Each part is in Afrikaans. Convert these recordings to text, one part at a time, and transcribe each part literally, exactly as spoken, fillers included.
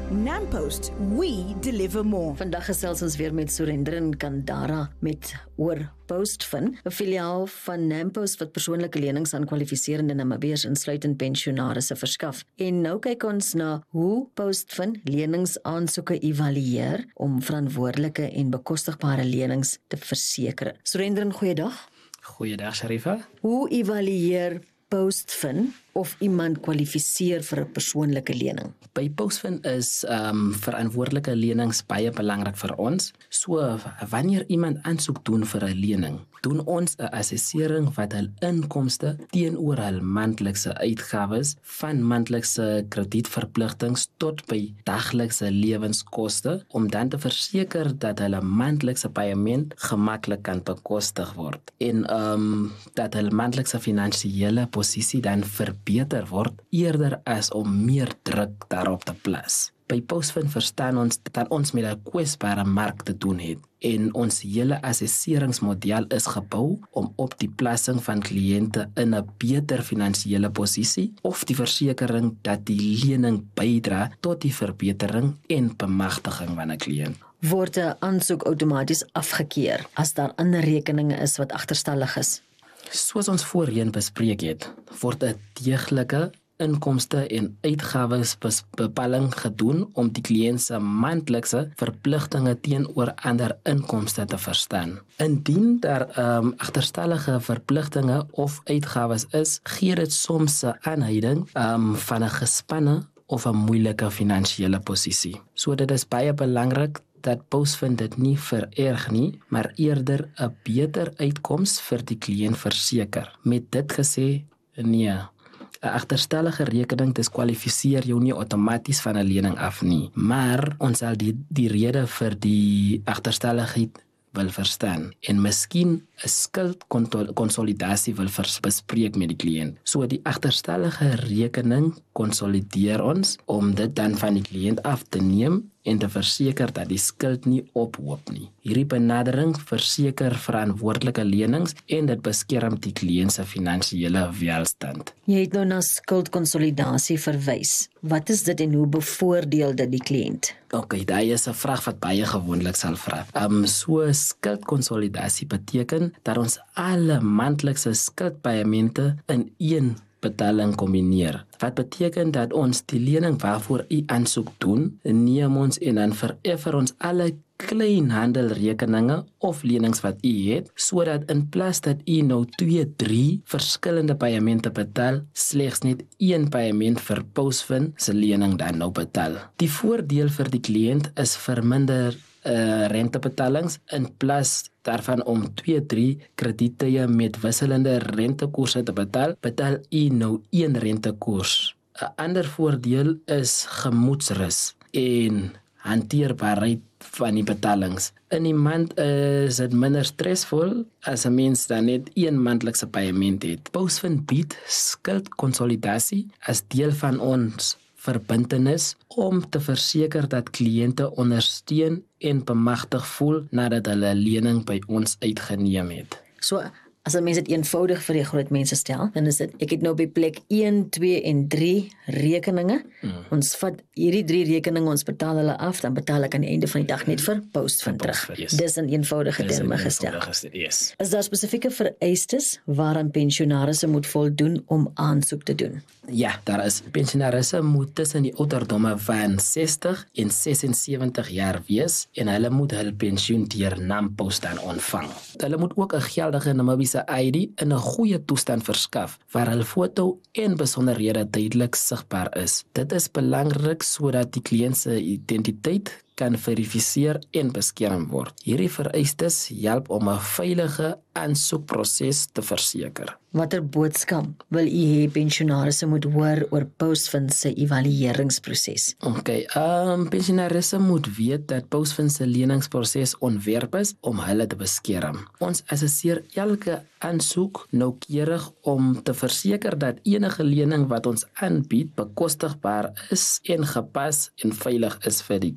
Nampost, we deliver more. Vandag gesels ons weer met Surendran Kandara met oor Postfin, 'n filiaal van Nampost wat persoonlike lenings aan kwalifiserende Namibiërs insluitend pensionaarsse verskaf. En nou kyk ons na hoe Postfin leningsaansoeke evalueer om verantwoordelike en bekostigbare lenings te verseker. Surendran, goeiedag. Goeiedag, Sharifa. Hoe evalueer Postfin of iemand kwalifiseer vir 'n persoonlike lening? By Postfin is um, verantwoordelike lenings baie belangrik vir ons. So, wanneer iemand aansoek doen vir 'n lening, doen ons 'n assessering wat hul inkomste teenoor hul maandelikse uitgawes, van maandelikse kredietverpligtings tot by daglikse lewenskoste, om dan te verseker dat hulle maandelikse paaiement gemaklik kan bekostig word en um, dat hul maandelikse finansiële posisie dan verbeter word eerder as om meer druk daarop te plaas. By Postfin verstaan ons dat ons met 'n kwesbare mark te doen het en ons hele assesseringsmodel is gebou om op die plasing van kliënte in 'n beter finansiële posisie of die versekering dat die lening bydra tot die verbetering en bemagtiging van 'n kliënt. Word 'n aansoek outomaties afgekeur as daar ander rekeninge is wat agterstallig is? Soos ons voorheen bespreek het, word 'n deeglike inkomste en uitgawes bepaling gedoen om die kliënt se maandelikse verpligtinge teenoor ander inkomste te verstaan. Indien daar um, agterstallige verpligtinge of uitgawes is, gee dit soms 'n aanduiding um, van 'n gespanne of 'n moeilike finansiële posisie. So dit is baie belangrik dat Postfin dit nie vererg nie, maar eerder 'n beter uitkoms vir die kliënt verseker. Met dit gesê, nee, 'n agterstallige rekening diskwalifiseer jou nie outomaties van 'n lening af nie, maar ons sal die, die rede vir die agterstalligheid wil verstaan en miskien 'n skuldkonsolidasie wil bespreek met die kliënt. So die agterstallige rekening konsolideer ons om dit dan van die kliënt af te neem en te verseker dat die skuld nie ophoop nie. Hierdie benadering verseker verantwoordelike lenings en dit beskerm die kliënt se finansiële welstand. Jy het nou na skuldkonsolidasie verwys. Wat is dit en hoe bevoordeel dit die kliënt? Okay, daai is 'n vraag wat baie gewoonlik sal vra. Um, so skuldkonsolidasie beteken dat ons alle maandelikse skuldpaemente in een betaling kombineer. Wat beteken dat ons die lening waarvoor u aansoek doen, neem ons en dan vereffer ons alle kleinhandelrekeninge of lenings wat u het, sodat in plaas dat u nou twee, drie verskillende paemente betaal, slegs net een paement vir Postfin se lening dan nou betaal. Die voordeel vir die kliënt is verminder Uh, rentebetalings in plaas daarvan om twee, drie krediete met wisselende rentekoerse te betaal, betaal u nou een rentekoers. 'n Ander voordeel is gemoedsrus en hanteerbaarheid van die betalings. In die maand is dit minder stresvol as 'n mens dan net een maandelikse paaiement het. Postfin bied skuldkonsolidasie as deel van ons verbintenis om te verseker dat kliënte ondersteun en bemagtig voel nadat hulle 'n lening by ons uitgeneem het. So, as 'n mens dit eenvoudig vir die groot mense stel, dan is dit, ek het nou by plek een, twee en drie rekeninge. Hmm. Ons vat hierdie drie rekeninge, ons betaal hulle af, dan betaal ek aan die einde van die dag net vir Postfin terug. Yes. Dis in eenvoudige Dis terme in gestel. eenvoudige, yes. Is daar spesifieke vereistes waaraan pensionaarsse moet voldoen om aansoek te doen? Ja, daar is. Pensionaarsse moet tussen die ouderdomme van sestig en sesensewentig jaar wees en hulle moet hul pensioen deur Nampost dan ontvang. Hulle moet ook 'n geldige Namibiese I D in 'n goeie toestand verskaf waar hul foto en besonderhede duidelik sigbaar is. Dit is belangrik sodat die kliënt se identiteit kan verifiseer en beskerm word. Hierdie vereistes help om 'n veilige aansoekproses te verseker. Watter boodskap wil u hê pensionaarsse moet hoor oor Postfin se evalueringsproses? Okay, um, pensionaarsse moet weet dat Postfin se leningsproses ontwerp is om hulle te beskerm. Ons assesseer elke aansoek noukeurig om te verseker dat enige lening wat ons aanbied bekostigbaar is en gepas en veilig is vir die kliënt.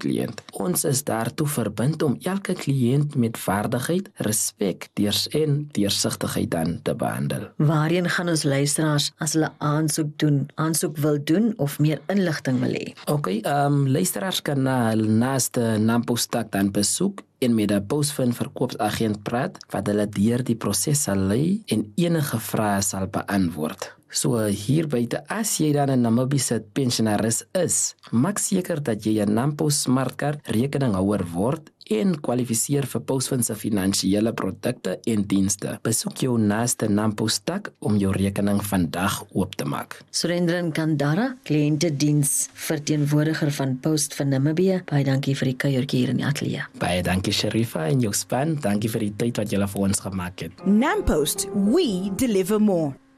Ons is daartoe verbind om elke kliënt met vaardigheid, respek deurs en deursigtigheid aan te behandel. Waarheen gaan ons luisteraars as hulle aansoek doen, aansoek wil doen of meer inligting wil hê? Okay, um, luisteraars kan na hul naaste NAMPO-stak dan besoek en met 'n PostFin verkoopsagent praat wat hulle deur die proses sal lei en enige vrae sal beantwoord. So hier buite, as jy dan 'n Namibiese pensionaris is, maak seker dat jy 'n NAMPO smartkaart rekeninghouer word en kwalifiseer vir PostFin se finansiële produkte en dienste. Besoek jou naaste NAMPO-stak om jou rekening vandag oop te maak. Surendran Kandara, kliëntediens verteenwoordiger van PostFin Namibië. Baie dankie vir die kuiertjie hier in die ateljee. Baie dankie Sharifa en jou span. Dankie vir die tyd wat julle vir ons gemaak het. NAMPost, we deliver more.